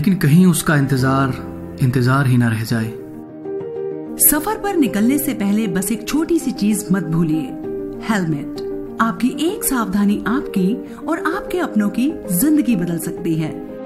लेकिन कहीं उसका इंतजार ही ना रह जाए। सफर पर निकलने से पहले बस एक छोटी सी चीज मत भूलिए, हेलमेट। आपकी एक सावधानी आपकी और आपके अपनों की जिंदगी बदल सकती है।